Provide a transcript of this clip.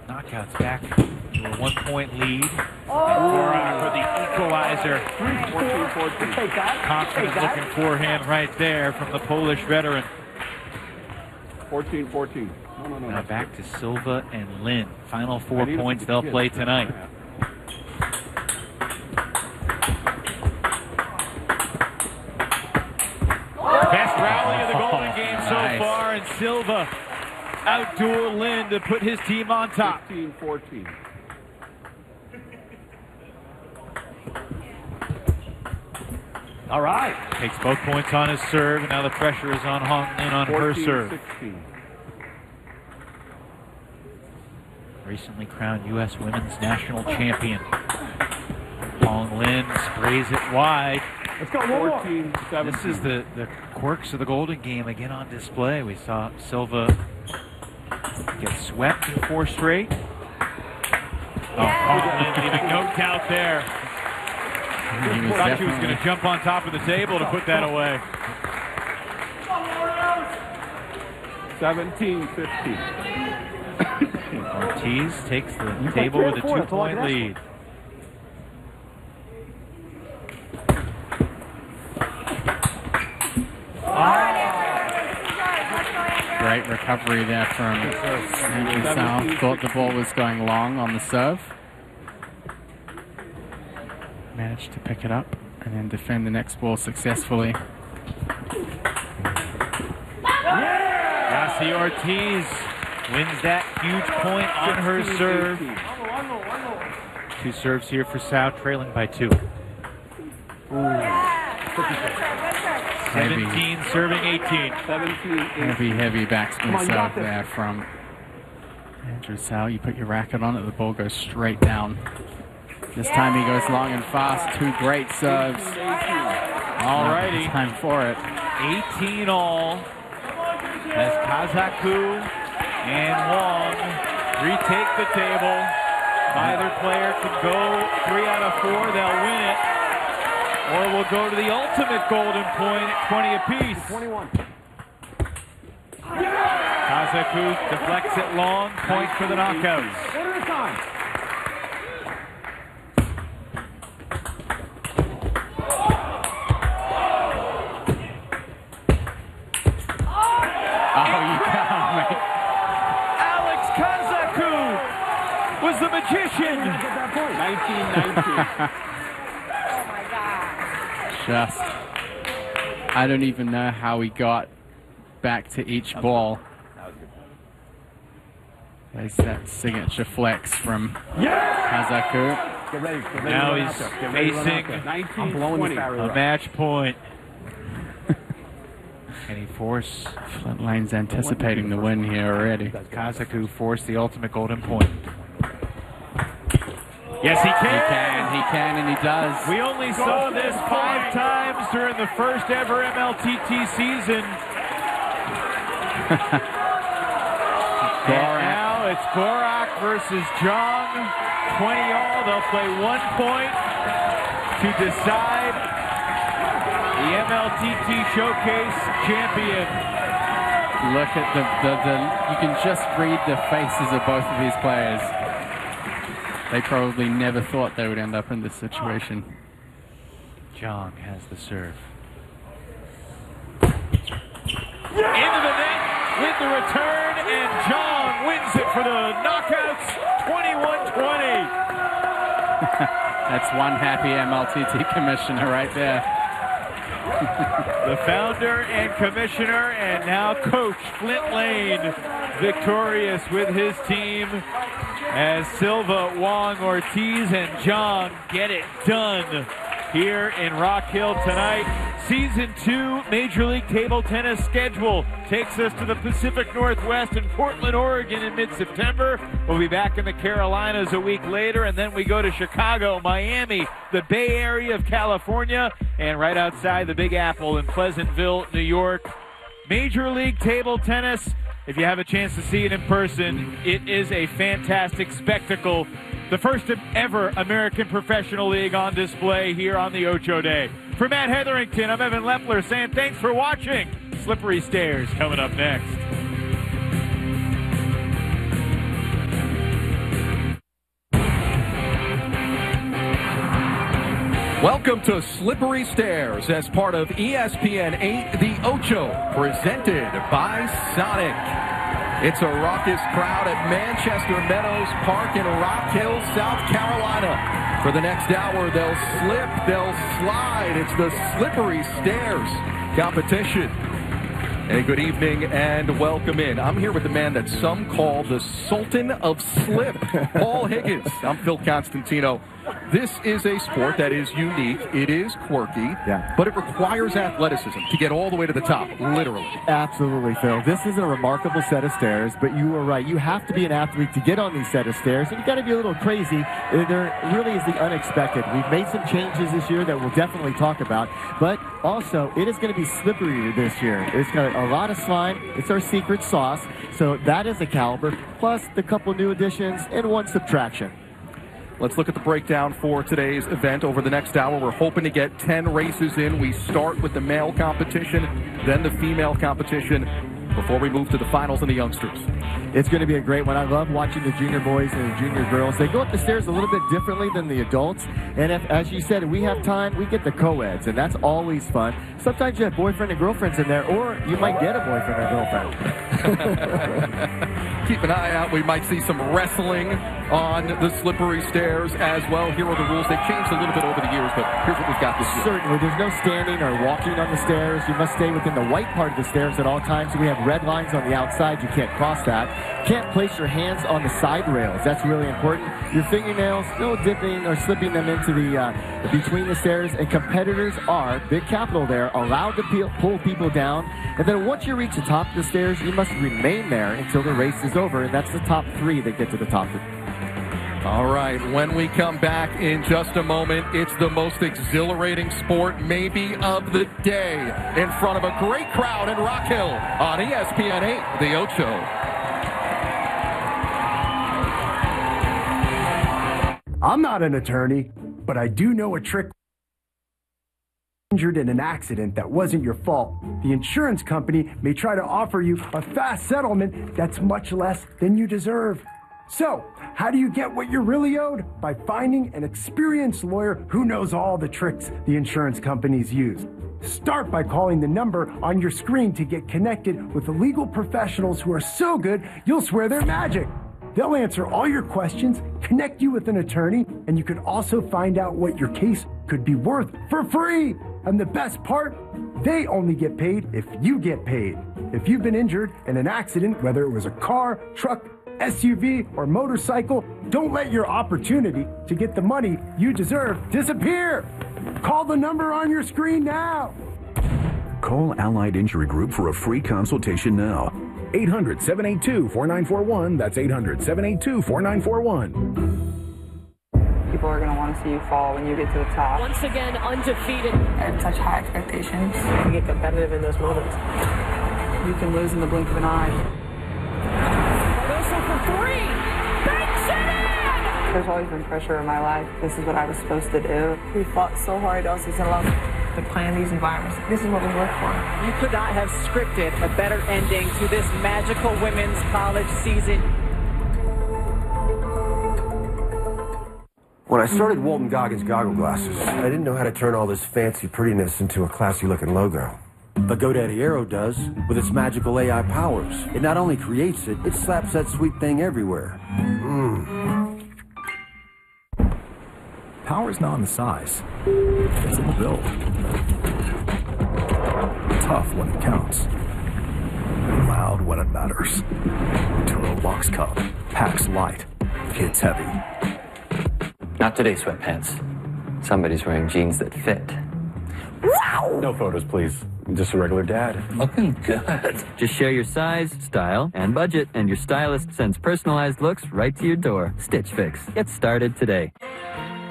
Knockouts back to a 1-point lead. And Gorak with the equalizer. 14-14. Confident looking forehand right there from the Polish veteran. 14-14. No. Now back to Silva and Lin. Final 4 points they'll play tonight. Best rally of the Golden game so far, and Silva outduel Lin to put his team on top. 15-14. All right. Takes both points on his serve, and now the pressure is on Hong Lin on her serve. 16. Recently crowned U.S. Women's National Champion. Hong Lin sprays it wide. Let's go, 14-17. This is the quirks of the Golden game again on display. We saw Silva get swept in 4 straight. Hong Lin leaving no doubt there. Thought she was going to jump on top of the table to put that away. 17-15. Ortiz takes the table with a 2-point lead. Great recovery there from Andrew South. Thought the ball was going long on the serve. Managed to pick it up and then defend the next ball successfully. Yassi Ortiz wins that huge point on her serve. 2 serves here for Sao, trailing by 2. 17 serving 18. Heavy backspin serve there from Andrew Sao. You put your racket on it, the ball goes straight down. This time he goes long and fast. 2 great serves. Alrighty. Time for it. 18 all. As Kazaku and Wong retake the table. Either player can go 3 out of 4. They'll win it. Or we'll go to the ultimate golden point at 20 apiece. 21. Kazaku deflects it long. Point for the knockouts. One at a time. Was the magician. 19-19. Just, I don't even know how he got back to each ball. There's that signature flex from Kazaku. Get ready. Now he's facing a match point. Can he force? Flint Lane's anticipating the win here already. Kazaku forced the ultimate golden point. Yes, he can. He can, and he does. We only saw this 5 times during the first ever MLTT season. And now it's Gorak versus Jong. 20 all. They'll play 1 point to decide the MLTT Showcase champion. Look at the you can just read the faces of both of these players. They probably never thought they would end up in this situation. Jong has the serve. Into the net with the return, and Jong wins it for the knockouts, 21-20. That's one happy MLTT commissioner right there. The founder and commissioner, and now coach Flint Lane, victorious with his team as Silva, Wong, Ortiz, and Jong get it done here in Rock Hill tonight. Season 2 Major League Table Tennis schedule takes us to the Pacific Northwest in Portland, Oregon in mid-September. We'll be back in the Carolinas a week later, and then we go to Chicago, Miami, the Bay Area of California, and right outside the Big Apple in Pleasantville, New York. Major League Table Tennis, if you have a chance to see it in person, it is a fantastic spectacle. The first ever American Professional League on display here on the Ocho Day. For Matt Hetherington, I'm Evan Lepler saying thanks for watching. Slippery Stairs coming up next. Welcome to Slippery Stairs as part of ESPN 8 The Ocho, presented by Sonic. It's a raucous crowd at Manchester Meadows Park in Rock Hill, South Carolina. For the next hour, they'll slip, they'll slide. It's the Slippery Stairs competition. Hey, good evening and welcome in. I'm here with the man that some call the Sultan of Slip, Paul Higgins. I'm Phil Constantino. This is a sport that is unique. It is quirky, but it requires athleticism to get all the way to the top, literally. Absolutely, Phil. This is a remarkable set of stairs, but you are right. You have to be an athlete to get on these set of stairs, and you got to be a little crazy. There really is the unexpected. We've made some changes this year that we'll definitely talk about, but also it is going to be slipperier this year. It's got a lot of slime. It's our secret sauce, so that is a caliber, plus the couple new additions and one subtraction. Let's look at the breakdown for today's event. Over the next hour, we're hoping to get 10 races in. We start with the male competition, then the female competition, before we move to the finals and the youngsters. It's going to be a great one. I love watching the junior boys and the junior girls. They go up the stairs a little bit differently than the adults. And if, as you said, we have time, we get the co-eds, and that's always fun. Sometimes you have boyfriend and girlfriends in there, or you might get a boyfriend or girlfriend. Keep an eye out. We might see some wrestling on the Slippery Stairs as well. Here are the rules. They've changed a little bit over the years, but here's what we've got this year. Certainly. There's no standing or walking on the stairs. You must stay within the white part of the stairs at all times. We have red lines on the outside. You can't cross that. Can't place your hands on the side rails. That's really important. Your fingernails, no dipping or slipping them into the between the stairs. And competitors are, big capital there, allowed to pull people down. And then once you reach the top of the stairs, you must remain there until the race is over. And that's the top three that get to the top. All right, when we come back in just a moment, it's the most exhilarating sport maybe of the day in front of a great crowd in Rock Hill on ESPN 8, The Ocho. I'm not an attorney, but I do know a trick. Injured in an accident that wasn't your fault. The insurance company may try to offer you a fast settlement that's much less than you deserve. So, how do you get what you're really owed? By finding an experienced lawyer who knows all the tricks the insurance companies use. Start by calling the number on your screen to get connected with the legal professionals who are so good you'll swear they're magic. They'll answer all your questions, connect you with an attorney, and you can also find out what your case could be worth for free. And the best part, they only get paid if you get paid. If you've been injured in an accident, whether it was a car, truck, SUV, or motorcycle, don't let your opportunity to get the money you deserve disappear. Call the number on your screen now. Call Allied Injury Group for a free consultation now. 800-782-4941. That's 800-782-4941. People are going to want to see you fall when you get to the top. Once again, undefeated. I have such high expectations. You get competitive in those moments. You can lose in the blink of an eye. Cardoso for three. Banks it in! There's always been pressure in my life. This is what I was supposed to do. We fought so hard all season long to plan these environments. This is what we work for. You could not have scripted a better ending to this magical women's college season. When I started Walton Goggins Goggle Glasses, I didn't know how to turn all this fancy prettiness into a classy-looking logo. But GoDaddy Aero does, with its magical AI powers. It not only creates it, it slaps that sweet thing everywhere. Power's not in the size. It's in the build. Tough when it counts. Loud when it matters. Turo Box Cup. Packs light. Hits heavy. Not today, sweatpants. Somebody's wearing jeans that fit. Wow! No photos, please. I'm just a regular dad. Looking good. Just share your size, style, and budget, and your stylist sends personalized looks right to your door. Stitch Fix. Get started today.